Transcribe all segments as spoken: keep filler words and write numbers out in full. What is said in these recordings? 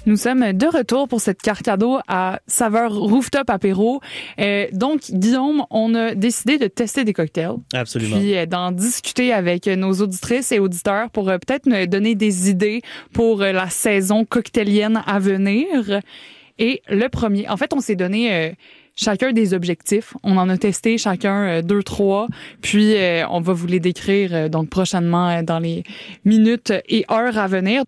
Nous sommes de retour pour cette carte cadeau à saveur rooftop apéro. Euh, donc, Guillaume, on a décidé de tester des cocktails. Absolument. Puis euh, d'en discuter avec nos auditrices et auditeurs pour euh, peut-être nous donner des idées pour euh, la saison cocktailienne à venir. Et le premier, en fait, on s'est donné euh, chacun des objectifs. On en a testé chacun euh, deux, trois. Puis, euh, on va vous les décrire euh, donc prochainement euh, dans les minutes et heures à venir.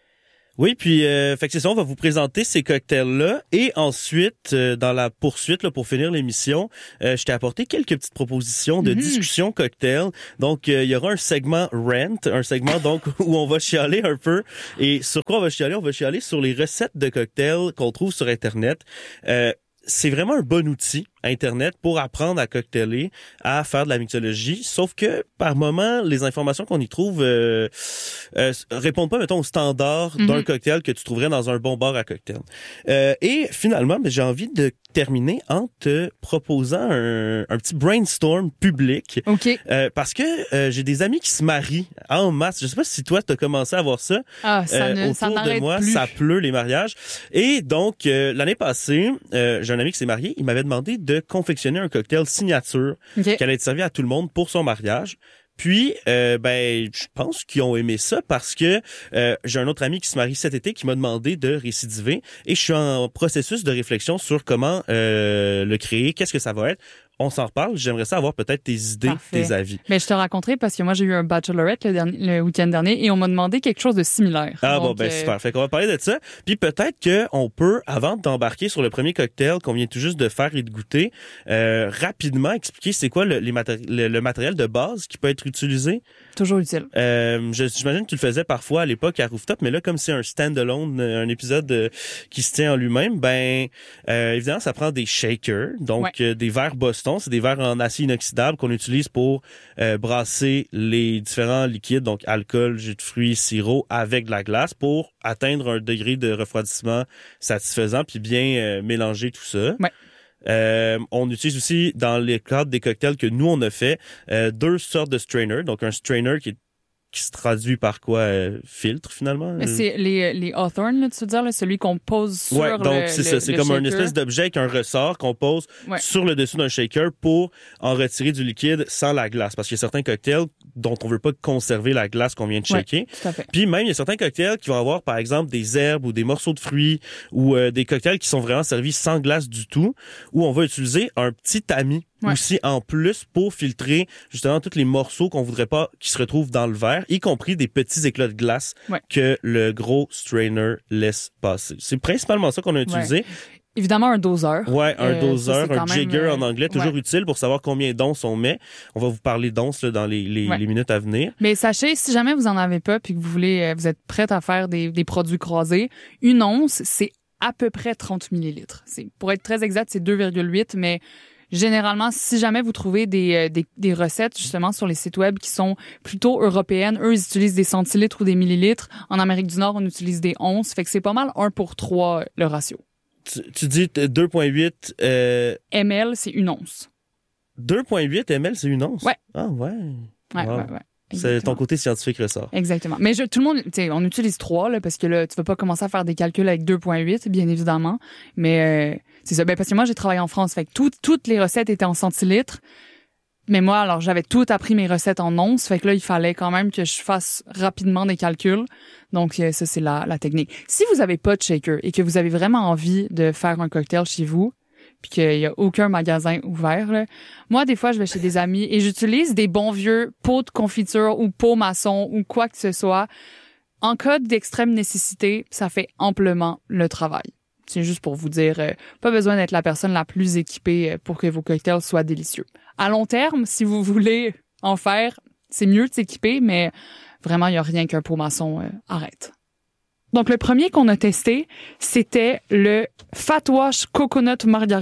Oui, puis euh, fait que c'est ça, on va vous présenter ces cocktails-là et ensuite, euh, dans la poursuite, là, pour finir l'émission, euh, je t'ai apporté quelques petites propositions de mm-hmm. discussion cocktail. Donc, euh, il y aura un segment rant, un segment donc où on va chialer un peu. Et sur quoi on va chialer? On va chialer sur les recettes de cocktails qu'on trouve sur Internet. Euh, c'est vraiment un bon outil, Internet, pour apprendre à cocktailer, à faire de la mixologie, sauf que par moment, les informations qu'on y trouve euh, euh, répondent pas, mettons, aux standards mm-hmm. d'un cocktail que tu trouverais dans un bon bar à cocktail. Euh, et finalement, ben, j'ai envie de terminer en te proposant un, un petit brainstorm public. OK. Euh, parce que euh, j'ai des amis qui se marient en masse. Je sais pas si toi, tu as commencé à voir ça. Ah, ça euh, ne, autour ça de moi, plus. Ça pleut les mariages. Et donc, euh, l'année passée, euh, j'ai un ami qui s'est marié. Il m'avait demandé de confectionner un cocktail signature okay. qui allait être servi à tout le monde pour son mariage. Puis, euh, ben, je pense qu'ils ont aimé ça parce que euh, j'ai un autre ami qui se marie cet été qui m'a demandé de récidiver et je suis en processus de réflexion sur comment euh, le créer, qu'est-ce que ça va être. On s'en reparle. J'aimerais ça avoir peut-être tes idées, Parfait. tes avis. Mais je te raconterai parce que moi, j'ai eu un bachelorette le, dernier, le week-end dernier et on m'a demandé quelque chose de similaire. Ah Donc, bon, ben euh... super. Fait qu'on va parler de ça. Puis peut-être qu'on peut, avant d'embarquer sur le premier cocktail qu'on vient tout juste de faire et de goûter, euh, rapidement expliquer c'est quoi le, les matéri- le, le matériel de base qui peut être utilisé. Toujours utile. Euh, je, j'imagine que tu le faisais parfois à l'époque à Rooftop, mais là, comme c'est un stand-alone, un épisode euh, qui se tient en lui-même, ben euh, évidemment, ça prend des shakers, donc ouais. euh, des verres Boston. C'est des verres en acier inoxydable qu'on utilise pour euh, brasser les différents liquides, donc alcool, jus de fruits, sirop, avec de la glace pour atteindre un degré de refroidissement satisfaisant puis bien euh, mélanger tout ça. Ouais. Euh, on utilise aussi dans les cadres des cocktails que nous on a fait euh, deux sortes de strainers, donc un strainer qui est qui se traduit par quoi? Euh, filtre, finalement? Mais c'est les, les Hawthorne, là, tu veux dire, là, celui qu'on pose sur ouais, donc le c'est le, ça. C'est le comme shaker. une espèce d'objet avec un ressort qu'on pose ouais. sur le dessus d'un shaker pour en retirer du liquide sans la glace. Parce qu'il y a certains cocktails dont on veut pas conserver la glace qu'on vient de shaker. Ouais, tout à fait. Puis même, il y a certains cocktails qui vont avoir, par exemple, des herbes ou des morceaux de fruits ou euh, des cocktails qui sont vraiment servis sans glace du tout, où on va utiliser un petit tamis ouais. aussi en plus pour filtrer justement tous les morceaux qu'on voudrait pas qui se retrouvent dans le verre, y compris des petits éclats de glace ouais. que le gros strainer laisse passer. C'est principalement ça qu'on a utilisé. Ouais. Évidemment, un doseur. Ouais, un euh, doseur, ça, un jigger même, en anglais, toujours ouais. utile pour savoir combien d'onces on met. On va vous parler d'onces là, dans les, les, ouais. les minutes à venir. Mais sachez, si jamais vous en avez pas puis que vous voulez, vous êtes prête à faire des, des produits croisés, une once, c'est à peu près trente millilitres. C'est, pour être très exact, c'est deux virgule huit, mais généralement, si jamais vous trouvez des, des, des recettes justement sur les sites web qui sont plutôt européennes, eux, ils utilisent des centilitres ou des millilitres. En Amérique du Nord, on utilise des onces. Fait que c'est pas mal un pour trois le ratio. Tu, tu dis deux virgule huit... Euh... M L, c'est une once. deux virgule huit millilitres, c'est une once? Ouais. Ah ouais. Ouais, wow. ouais, ouais. Exactement. C'est ton côté scientifique ressort. Exactement. Mais je, tout le monde, tu sais, on utilise trois, là, parce que là, tu vas pas commencer à faire des calculs avec deux virgule huit, bien évidemment. Mais, euh, c'est ça. Ben, parce que moi, j'ai travaillé en France. Fait que tout, toutes les recettes étaient en centilitres. Mais moi, alors, j'avais tout appris mes recettes en onces. Fait que là, il fallait quand même que je fasse rapidement des calculs. Donc, euh, ça, c'est la, la technique. Si vous avez pas de shaker et que vous avez vraiment envie de faire un cocktail chez vous, puis qu'il y a aucun magasin ouvert, là, moi, des fois, je vais chez des amis et j'utilise des bons vieux pots de confiture ou pots maçons ou quoi que ce soit. En cas d'extrême nécessité, ça fait amplement le travail. C'est juste pour vous dire, euh, pas besoin d'être la personne la plus équipée pour que vos cocktails soient délicieux. À long terme, si vous voulez en faire, c'est mieux de s'équiper, mais vraiment, il n'y a rien qu'un pot maçon euh, arrête. Donc, le premier qu'on a testé, c'était le Fat Wash Coconut Margarita.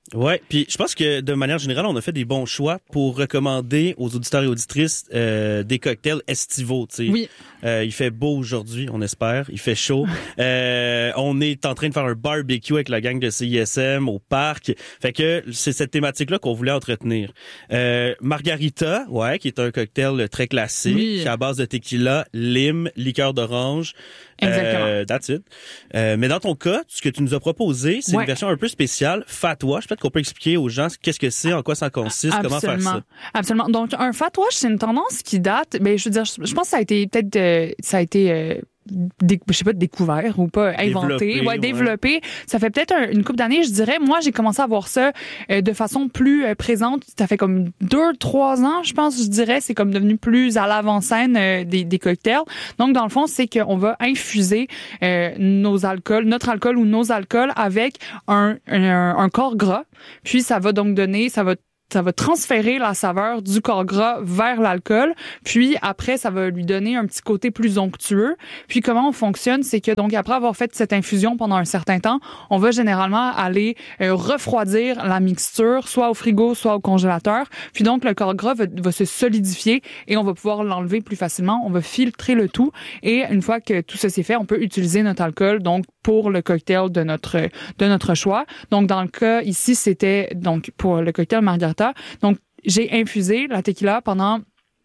Ouais, puis je pense que de manière générale, on a fait des bons choix pour recommander aux auditeurs et auditrices euh, des cocktails estivaux. Tu sais, oui. euh, il fait beau aujourd'hui, on espère. Il fait chaud. euh, on est en train de faire un barbecue avec la gang de C I S M au parc. Fait que c'est cette thématique-là qu'on voulait entretenir. Euh, Margarita, ouais, qui est un cocktail très classique, oui. à base de tequila, lime, liqueur d'orange. Exactement. Euh, that's it. Euh, mais dans ton cas, ce que tu nous as proposé, c'est ouais. une version un peu spéciale, fatwa. Je pense qu'on peut expliquer aux gens qu'est-ce que c'est, en quoi ça consiste, Absolument. comment faire ça. Absolument. Donc, un fatwa, c'est une tendance qui date, ben, je veux dire, je pense que ça a été peut-être, euh, ça a été, euh, Dé, je sais pas, découvert ou pas, inventé, développé, ouais, ouais. développé. Ça fait peut-être un, une couple d'années, je dirais. Moi, j'ai commencé à voir ça euh, de façon plus euh, présente. Ça fait comme deux, trois ans, je pense, je dirais. C'est comme devenu plus à l'avant-scène euh, des, des cocktails. Donc, dans le fond, c'est qu'on va infuser euh, nos alcools, notre alcool ou nos alcools avec un, un, un corps gras. Puis, ça va donc donner, ça va ça va transférer la saveur du corps gras vers l'alcool, puis après ça va lui donner un petit côté plus onctueux. Puis comment on fonctionne, c'est que donc après avoir fait cette infusion pendant un certain temps, on va généralement aller euh, refroidir la mixture, soit au frigo, soit au congélateur. Puis donc le corps gras va, va se solidifier et on va pouvoir l'enlever plus facilement. On va filtrer le tout et une fois que tout ça c'est fait, on peut utiliser notre alcool donc pour le cocktail de notre de notre choix. Donc dans le cas ici, c'était donc pour le cocktail Margarita. Donc, j'ai infusé la tequila pendant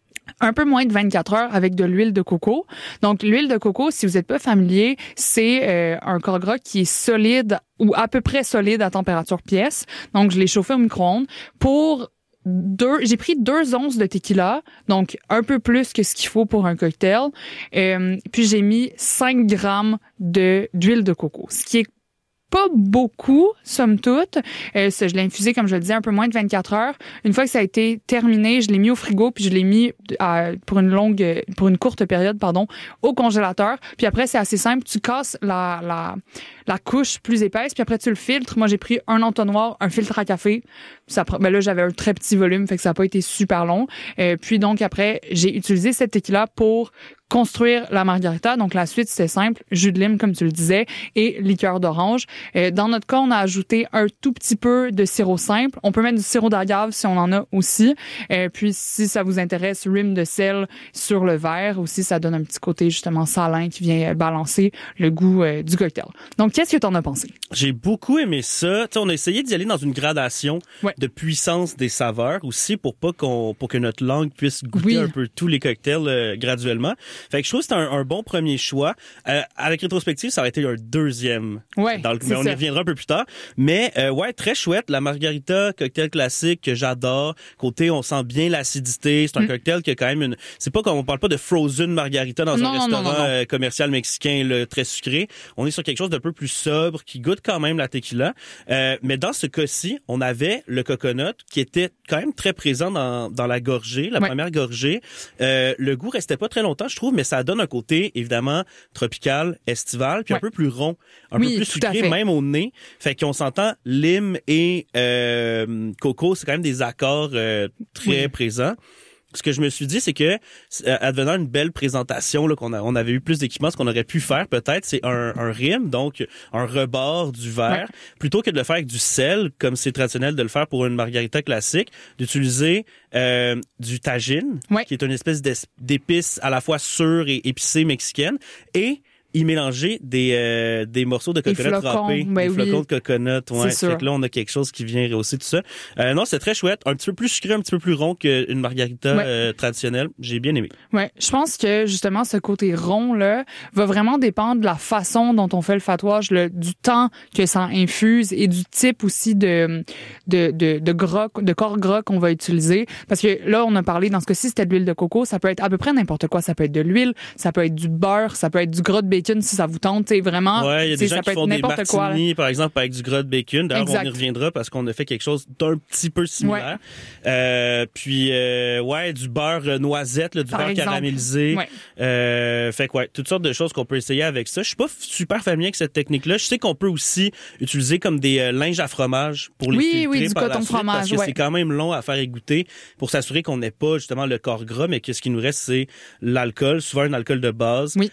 un peu moins de vingt-quatre heures avec de l'huile de coco. Donc, l'huile de coco, si vous n'êtes pas familier, c'est euh, un corps gras qui est solide ou à peu près solide à température pièce. Donc, je l'ai chauffé au micro-ondes pour deux, j'ai pris deux onces de tequila, donc un peu plus que ce qu'il faut pour un cocktail. Euh, puis, j'ai mis cinq grammes de, d'huile de coco, ce qui est pas beaucoup, somme toute. Euh, ça, je l'ai infusé, comme je le disais, un peu moins de vingt-quatre heures. Une fois que ça a été terminé, je l'ai mis au frigo, puis je l'ai mis à, pour une longue, pour une courte période, pardon, au congélateur. Puis après, c'est assez simple. Tu casses la, la, la couche plus épaisse, puis après, tu le filtres. Moi, j'ai pris un entonnoir, un filtre à café. Ça, ben là, j'avais un très petit volume, fait que ça n'a pas été super long. Euh, puis donc, après, j'ai utilisé cette tequila pour construire la margarita. Donc, la suite, c'est simple. Jus de lime, comme tu le disais, et liqueur d'orange. Euh, dans notre cas, on a ajouté un tout petit peu de sirop simple. On peut mettre du sirop d'agave si on en a aussi. Euh, puis, si ça vous intéresse, rime de sel sur le verre. Aussi, ça donne un petit côté, justement, salin qui vient balancer le goût euh, du cocktail. Donc, qu'est-ce que t'en as pensé? J'ai beaucoup aimé ça. T'sais, on a essayé d'y aller dans une gradation ouais. de puissance des saveurs aussi pour pas qu'on, pour que notre langue puisse goûter oui. un peu tous les cocktails euh, graduellement. Fait que je trouve que c'est un, un bon premier choix. Euh, avec rétrospective, ça aurait été un deuxième. Ouais, dans le, mais on y reviendra un peu plus tard. Mais euh, ouais, très chouette. La margarita, cocktail classique que j'adore. Côté, on sent bien l'acidité. C'est un mm. cocktail qui a quand même une... C'est pas comme on parle pas de frozen margarita dans non, un restaurant non, non, non. Euh, commercial mexicain là, très sucré. On est sur quelque chose d'un peu plus sobre qui goûte quand même la tequila. Euh, mais dans ce cas-ci, on avait le coconut qui était quand même très présent dans, dans la gorgée, la ouais. première gorgée. Euh, le goût restait pas très longtemps, je trouve, mais ça donne un côté, évidemment, tropical, estival, puis ouais. un peu plus rond, un oui, peu plus sucré, même au nez. Fait qu'on s'entend, lime et euh, coco, c'est quand même des accords euh, très oui. présents. Ce que je me suis dit, c'est que, advenant une belle présentation, là, qu'on a, on avait eu plus d'équipements, ce qu'on aurait pu faire, peut-être, c'est un, un rime, donc un rebord du verre, ouais. plutôt que de le faire avec du sel, comme c'est traditionnel de le faire pour une margarita classique, d'utiliser euh, du tagine, ouais. qui est une espèce d'épice à la fois sûre et épicée mexicaine, et y mélanger des euh, des morceaux de coconut râpés, ben des oui. flocons de coconut, ouais. C'est Fait que là on a quelque chose qui vient rehausser tout ça. Euh, non, c'est très chouette, un petit peu plus sucré, un petit peu plus rond qu'une margarita ouais. euh, traditionnelle. J'ai bien aimé. Ouais, je pense que justement ce côté rond là va vraiment dépendre de la façon dont on fait le fatouage, le du temps que ça infuse et du type aussi de de de de gras, de corps gras qu'on va utiliser. Parce que là on a parlé dans ce cas-ci c'était de l'huile de coco, ça peut être à peu près n'importe quoi, ça peut être de l'huile, ça peut être du beurre, ça peut être du gras de bacon si ça vous tente, c'est vraiment. Ouais, il y a des gens qui font des martinis, quoi, par exemple, avec du gras de bacon. D'ailleurs, exact. On y reviendra parce qu'on a fait quelque chose d'un petit peu similaire. Ouais. Euh, puis, euh, ouais, du beurre noisette, là, du par beurre exemple. caramélisé. Ouais. Euh, fait que, ouais, toutes sortes de choses qu'on peut essayer avec ça. Je suis pas super familier avec cette technique-là. Je sais qu'on peut aussi utiliser comme des euh, linges à fromage pour les oui, filtrer oui, du par coton la suite, fromage, parce que ouais. c'est quand même long à faire égoutter pour s'assurer qu'on n'ait pas justement le corps gras, mais que ce qui nous reste, c'est l'alcool, souvent un alcool de base. Oui.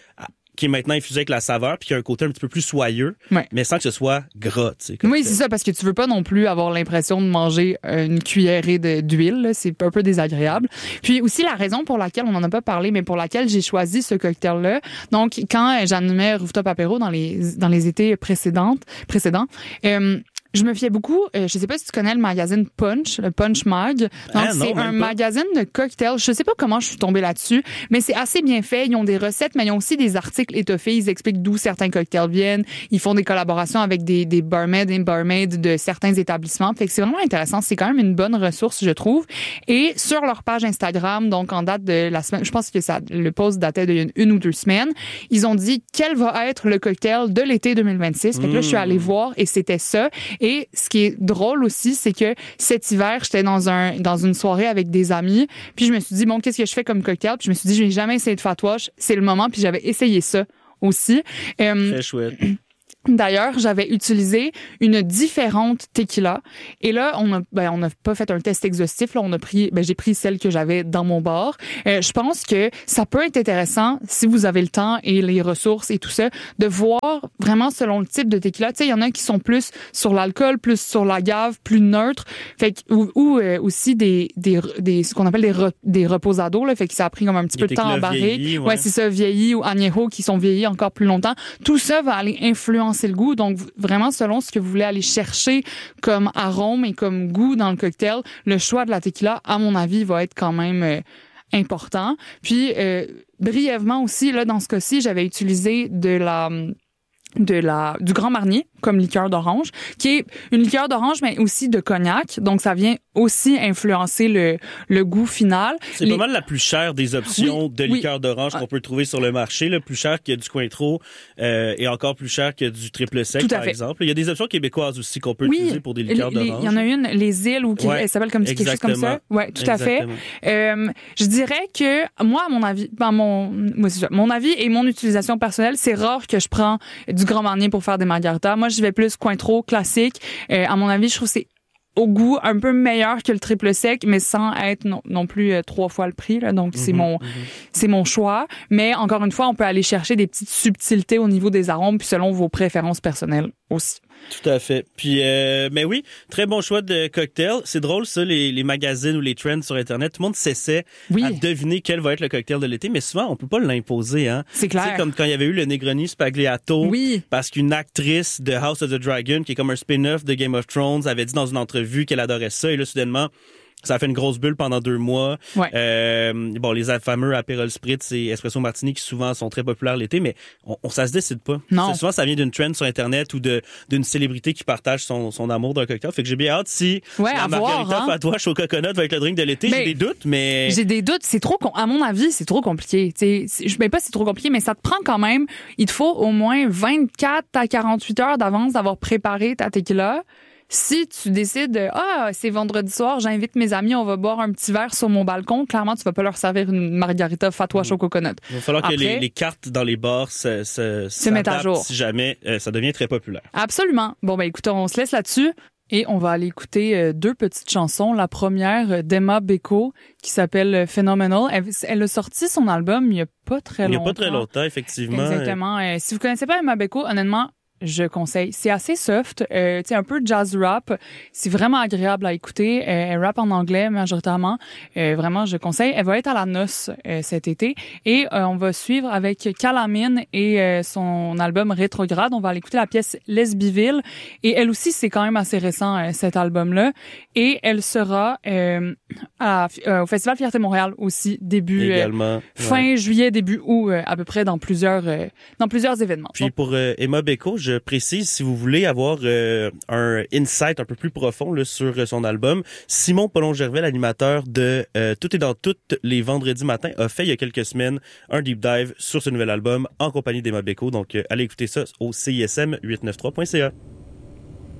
qui est maintenant infusé avec la saveur, puis qui a un côté un petit peu plus soyeux, ouais. mais sans que ce soit gras. Tu sais, oui, c'est ça, parce que tu veux pas non plus avoir l'impression de manger une cuillerée de, d'huile. Là. C'est un peu désagréable. Puis aussi, la raison pour laquelle, on en a pas parlé, mais pour laquelle j'ai choisi ce cocktail-là, donc quand j'animais Rooftop Apéro dans les, dans les étés précédentes, précédents, euh, je me fiais beaucoup, euh, je sais pas si tu connais le magazine Punch, le Punch Mag. Donc, ah, non, c'est un pas. magazine de cocktails. Je sais pas comment je suis tombée là-dessus, mais c'est assez bien fait. Ils ont des recettes, mais ils ont aussi des articles étoffés. Ils expliquent d'où certains cocktails viennent. Ils font des collaborations avec des, des barmaids et barmaids de certains établissements. Fait que c'est vraiment intéressant. C'est quand même une bonne ressource, je trouve. Et sur leur page Instagram, donc en date de la semaine, je pense que ça, le post datait d'il y a une, une ou deux semaines, ils ont dit quel va être le cocktail de l'été deux mille vingt-six. Fait que là, je suis allée voir et c'était ça. Et ce qui est drôle aussi, c'est que cet hiver, j'étais dans un dans une soirée avec des amis, puis je me suis dit bon, qu'est-ce que je fais comme cocktail? Puis je me suis dit je n'ai jamais essayé de Fat Wash, c'est le moment, puis j'avais essayé ça aussi. Euh, Très chouette. D'ailleurs, j'avais utilisé une différente tequila. Et là, on a, ben, on n'a pas fait un test exhaustif. Là, on a pris, ben, j'ai pris celle que j'avais dans mon bar. Euh, je pense que ça peut être intéressant, si vous avez le temps et les ressources et tout ça, de voir vraiment selon le type de tequila. Tu sais, il y en a qui sont plus sur l'alcool, plus sur l'agave, plus neutre. Fait que, ou, ou euh, aussi des, des, des, ce qu'on appelle des, re, des reposados, là. Fait que ça a pris comme un petit des peu de temps en barrique. Vieillis, ouais. ouais, c'est ça, vieillis ou añejo qui sont vieillis encore plus longtemps. Tout ça va aller influencer c'est le goût. Donc, vraiment, selon ce que vous voulez aller chercher comme arôme et comme goût dans le cocktail, le choix de la tequila, à mon avis, va être quand même euh, important. Puis, euh, brièvement aussi, là, dans ce cas-ci, j'avais utilisé de la... de la du Grand Marnier comme liqueur d'orange, qui est une liqueur d'orange mais aussi de cognac, donc ça vient aussi influencer le le goût final. C'est Les... pas mal la plus chère des options oui, de liqueur oui. d'orange qu'on peut trouver sur le marché, le plus cher que du Cointreau euh, et encore plus cher que du triple sec par fait. exemple. Il y a des options québécoises aussi qu'on peut oui, utiliser pour des liqueurs les, d'orange. Il y en a une, les îles ou qui ouais, elle s'appelle comme quelque chose comme ça. Ouais, tout exactement. à fait. Euh, je dirais que moi à mon avis, ben mon moi c'est ça, mon avis et mon utilisation personnelle, c'est rare que je prends du Grand Marnier pour faire des margaritas. Moi, je vais plus Cointreau classique. Euh, à mon avis, je trouve que c'est au goût un peu meilleur que le triple sec, mais sans être non, non plus euh, trois fois le prix. Là. Donc, mm-hmm, c'est mon mm-hmm. c'est mon choix. Mais encore une fois, on peut aller chercher des petites subtilités au niveau des arômes, puis selon vos préférences personnelles aussi. Tout à fait. Puis, euh, mais oui, très bon choix de cocktail. C'est drôle, ça, les, les magazines ou les trends sur Internet. Tout le monde s'essaie oui. à deviner quel va être le cocktail de l'été, mais souvent, on peut pas l'imposer. Hein. C'est clair. C'est comme quand il y avait eu le Negroni Spagliato, oui. parce qu'une actrice de House of the Dragon, qui est comme un spin-off de Game of Thrones, avait dit dans une entrevue qu'elle adorait ça, et là, soudainement, ça a fait une grosse bulle pendant deux mois. Ouais. Euh, bon, les fameux Aperol Spritz et Espresso Martini qui souvent sont très populaires l'été, mais on, on ça se décide pas. Non. C'est, souvent, ça vient d'une trend sur Internet ou de d'une célébrité qui partage son, son amour d'un cocktail. Fait que j'ai bien hâte si ouais, la margarita hein? Fat Wash au coconut va être le drink de l'été. Mais j'ai des doutes, mais... J'ai des doutes. C'est trop... À mon avis, c'est trop compliqué. T'sais, je ne sais pas si c'est trop compliqué, mais ça te prend quand même... Il te faut au moins vingt-quatre à quarante-huit heures d'avance d'avoir préparé ta tequila. Si tu décides, ah, c'est vendredi soir, j'invite mes amis, on va boire un petit verre sur mon balcon, clairement, tu vas pas leur servir une margarita Fat Wash au coconut. Il va falloir Après, que les, les cartes dans les bars se, se, se mettent à jour. Si jamais euh, ça devient très populaire. Absolument. Bon, ben écoute, on se laisse là-dessus. Et on va aller écouter euh, deux petites chansons. La première euh, d'Emma Beko qui s'appelle euh, Phenomenal. Elle, elle a sorti son album il y a pas très longtemps. Il y a pas très longtemps, effectivement. Exactement. Euh, si vous connaissez pas Emma Beko, honnêtement, je conseille. C'est assez soft, euh, tu sais, un peu jazz rap. C'est vraiment agréable à écouter. Euh, elle rappe en anglais majoritairement. Euh, vraiment, je conseille. Elle va être à la noce euh, cet été. Et euh, on va suivre avec Calamine et euh, son album Rétrograde. On va aller écouter la pièce Lesbiville. Et elle aussi, c'est quand même assez récent, euh, cet album-là. Et elle sera euh, à, euh, au Festival Fierté Montréal aussi, début... Également. Euh, fin ouais. juillet, début août, euh, à peu près dans plusieurs, euh, dans plusieurs événements. Puis Donc, pour euh, Emma Beko, je Je précise, si vous voulez avoir euh, un insight un peu plus profond là, sur euh, son album, Simon Paulon-Gervais, l'animateur de euh, Tout est dans tout les vendredis matins, a fait il y a quelques semaines un deep dive sur ce nouvel album en compagnie d'Emma Beko. Donc, euh, allez écouter ça au C I S M huit cent quatre-vingt-treize point C A.